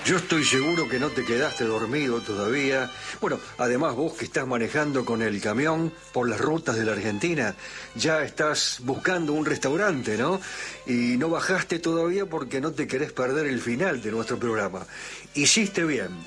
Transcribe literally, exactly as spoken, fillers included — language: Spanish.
Yo estoy seguro que no te quedaste dormido todavía. Bueno, además vos que estás manejando con el camión por las rutas de la Argentina, ya estás buscando un restaurante, ¿no? Y no bajaste todavía porque no te querés perder el final de nuestro programa. Hiciste bien.